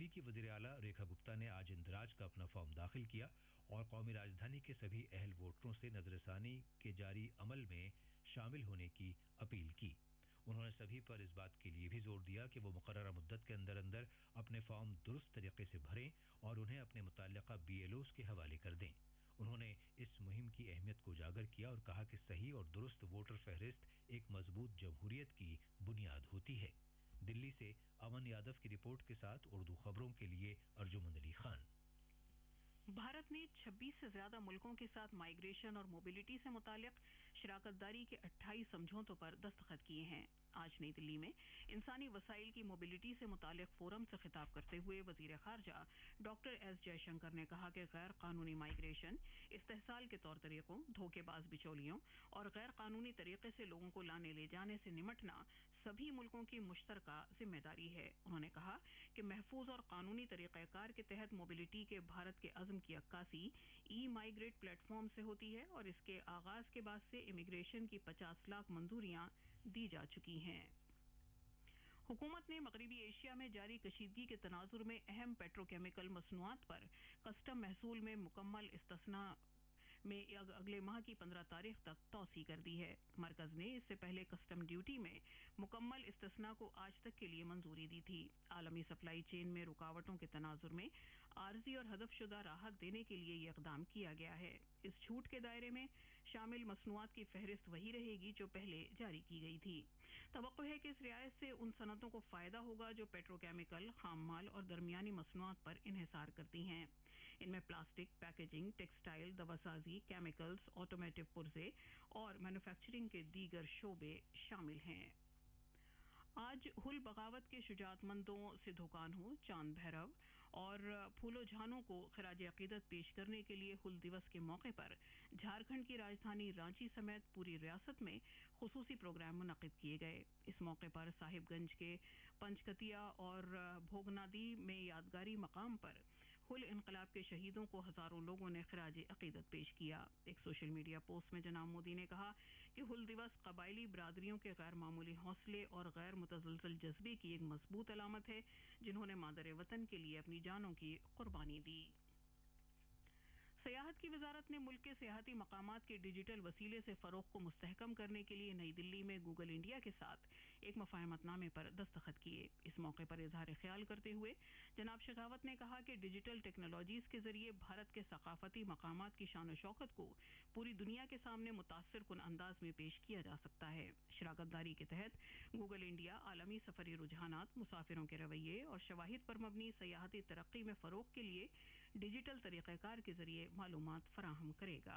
दिल्ली की वज़ीर आला रेखा गुप्ता ने आज इंदराज का अपना फॉर्म दाखिल किया और कौमी राजधानी के सभी अहल वोटरों से नजरसानी के जारी अमल में शामिल होने की अपील की। उन्होंने सभी पर इस बात के लिए भी जोर दिया कि वो मुकर्ररा मुद्दत के अंदर अंदर अपने फॉर्म दुरुस्त तरीके से भरें और उन्हें अपने मुताल्लिका BLOs के हवाले कर दें। उन्होंने इस मुहिम की अहमियत को उजागर किया और कहा कि सही और दुरुस्त वोटर फहरिस्त एक मजबूत जमहूरियत की बुनियाद होती है। दिल्ली से अमन यादव की रिपोर्ट के साथ उर्दू खबरों के लिए अर्जुमंद अली खान। भारत ने 26 से ज्यादा मुल्कों के साथ माइग्रेशन और मोबिलिटी से मुतालिक शराकतदारी के 28 समझौतों पर दस्तखत किए हैं। आज नई दिल्ली में इंसानी वसाइल की मोबिलिटी से मुतालिक फोरम से खिताब करते हुए वजीर खारजा डॉक्टर एस जयशंकर ने कहा कि गैर कानूनी माइग्रेशन, इस्तेहसाल के तौर तरीकों, धोखेबाज बिचौलियों और गैर कानूनी तरीके से लोगों को लाने ले जाने से निमटना सभी मुल्कों की मुश्तरका जिम्मेदारी है। उन्होंने कहा कि महफूज और कानूनी तरीक़ाकार के तहत मोबिलिटी के भारत के अज़्म की अक्कासी ई-माइग्रेट प्लेटफॉर्म से होती है और इसके आगाज के बाद से इमिग्रेशन की 50 लाख मंजूरियां दी जा चुकी हैं। हुकूमत ने मगरबी एशिया में जारी कशीदगी के तनाजुर में अहम पेट्रोकेमिकल मसनूआत पर कस्टम महसूल में मुकम्मल इस्तिस्ना में अगले माह की 15 तारीख तक तौसी कर दी है। मरकज ने इससे पहले कस्टम ड्यूटी में मुकम्मल इस्तिस्ना को आज तक के लिए मंजूरी दी थी। आलमी सप्लाई चेन में रुकावटों के तनाजुर में आर्जी और हदफशुदा राहत देने के लिए ये इकदाम किया गया है। इस छूट के दायरे में शामिल मसनूआत की फहरिस्त वही रहेगी जो पहले जारी की गई थी। तवक्को है कि इस रियायत से उन सनतों को फायदा होगा जो पेट्रोकेमिकल, खाम माल और दरमियानी मसनूआत पर इन्हिसार करती हैं। इनमें plastic, packaging, textile, दवासाजी, chemicals, automotive पुर्जे और मैन्युफैक्चरिंग के दीगर शोबे शामिल हैं। आज हुल बगावत के शुजातमंदों सिद्धू कान्हू, चांद भैरव और फूलो झानों को खिराज अकीदत पेश करने के लिए हुल दिवस के मौके पर झारखंड की राजधानी रांची समेत पूरी रियासत में खुसूसी प्रोग्राम मुनक्किद किए गए। इस मौके पर साहिबगंज के पंचकतिया और भोगनादी में यादगारी मकाम पर हुल इनकलाब के शहीदों को हजारों लोगों ने खिराज अकीदत पेश किया। एक सोशल मीडिया पोस्ट में जनाब मोदी ने कहा कि हुल दिवस कबायली बरादरियों के गैर मामूली हौसले और गैर मुतज़लज़ल जज्बे की एक मजबूत अलामत है, जिन्होंने मादर वतन के लिए अपनी जानों की कुर्बानी दी। सयाहत की वजारत ने मुल्क के सियाहती मकामात के डिजिटल वसीले से फरोग को मुस्तहकम करने के लिए नई दिल्ली में गूगल इंडिया के साथ एक मुफाहमतनामे पर दस्तखत किए। इस मौके पर इजहार ख्याल करते हुए जनाब शेखावत ने कहा कि डिजिटल टेक्नोलॉजीज के जरिए भारत के सकाफती मकामात की शान शौकत को पूरी दुनिया के सामने मुतासिर कुन अंदाज में पेश किया जा सकता है। शराकतदारी के तहत गूगल इंडिया आलमी सफरी रुझानात, मुसाफिरों के रवैये और शवाहिद पर मबनी सयाहती तरक्की में फरोग के लिए डिजिटल तरीक़ाकार के जरिए मालूमात फराहम करेगा।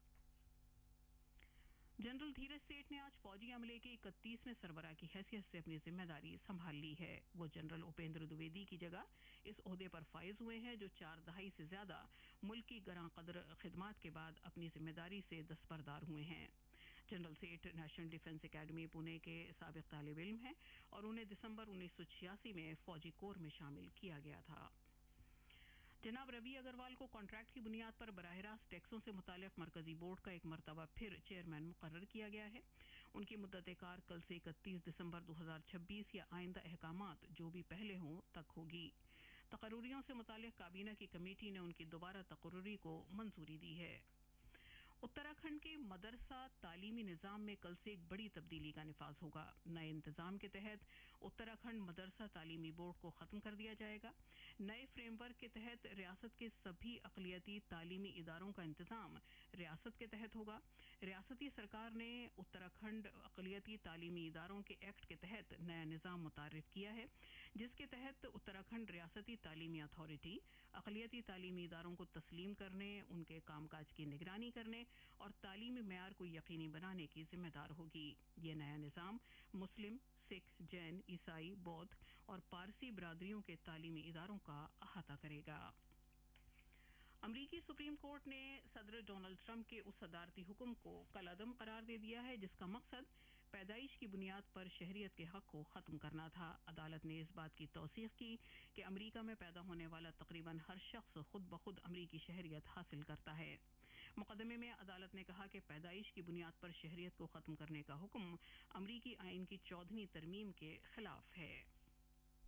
जनरल धीरज सेठ ने आज फौजी अमले के 31वें सरबराह की हैसियत से अपनी जिम्मेदारी संभाल ली है। वो जनरल उपेंद्र द्विवेदी की जगह इस ओहदे पर फाइज हुए हैं, जो 4 दहाई से ज्यादा मुल्क की गरां कदर खिदमात के बाद अपनी जिम्मेदारी से दस्तबरदार हुए हैं। जनरल सेठ नेशनल डिफेंस एकेडमी पुणे के साबिक तालिब इल्म हैं और उन्हें दिसंबर 1986 में फौजी कोर में शामिल किया गया था। जनाब रवि अग्रवाल को कॉन्ट्रैक्ट की बुनियाद पर बराह रास्त टैक्सों से मुतालिक मरकजी बोर्ड का एक मरतबा फिर चेयरमैन मुकर्रर किया गया है। उनकी मुद्दत कार कल से 31 दिसंबर 2026 या आइंदा अहकामात जो भी पहले हों तक होगी। तकर्रुरियों से मुतालिक काबीना की कमेटी ने उनकी दोबारा तकर्रुरी को मंजूरी दी है। उत्तराखंड के मदरसा तालीमी निज़ाम में कल से एक बड़ी तब्दीली का निफाज होगा। नए इंतजाम के तहत उत्तराखंड मदरसा तालीमी बोर्ड को खत्म कर दिया जाएगा। नए फ्रेमवर्क के तहत रियासत के सभी अक़लियती तालीमी इदारों का इंतजाम रियासत के तहत होगा। रियासती सरकार ने उत्तराखंड अक़लियती तालीमी इदारों के एक्ट के तहत नया निज़ाम मुतारिफ किया है, जिसके तहत उत्तराखंड रियासती तालीमी अथॉरिटी अक़लियती तालीमी इदारों को तस्लीम करने, उनके कामकाज की निगरानी करने और तालीमी मेयार को यकीनी बनाने की जिम्मेदार होगी। ये नया निज़ाम मुस्लिम, सिख, जैन, ईसाई, बौद्ध और पारसी बरादरियों के तालीमी इदारों का अहाता करेगा। अमरीकी सुप्रीम कोर्ट ने सदर डोनाल्ड ट्रंप के उस सदारती हुक्म को कलअदम करार दे दिया है जिसका मकसद पैदाइश की बुनियाद पर शहरियत के हक को खत्म करना था। अदालत ने इस बात की तौसीक़ की कि अमरीका में पैदा होने वाला तकरीबन हर शख्स खुद ब खुद अमरीकी शहरियत हासिल करता है। मुकदमे में अदालत ने कहा कि पैदाइश की बुनियाद पर शहरियत को खत्म करने का हुक्म अमरीकी आइन की 14वीं तरमीम के खिलाफ है।